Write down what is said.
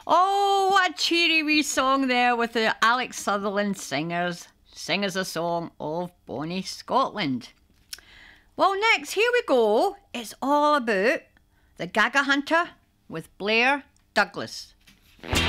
Oh, what a cheery wee song there with the Alex Sutherland singers. Sing us a song of Bonnie Scotland. Well, next, here we go. It's all about the Gaga Hunter with Blair Douglas.